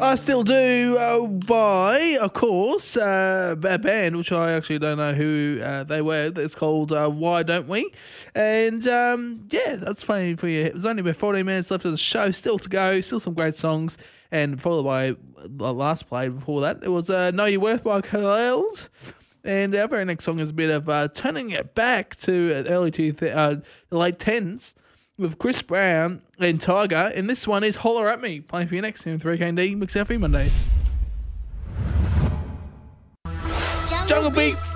I Still Do by, of course, a band which I actually don't know who they were. It's called Why Don't We? And that's funny for you. It was only about 14 minutes left of the show, still to go, still some great songs. And followed by the last play before that, it was Know Your Worth by Khaled. And our very next song is a bit of turning it back to the late 10s with Chris Brown and Tiger. And this one is Holler At Me, playing for you next here on 3KD Mix Every Mondays. Jungle Beats.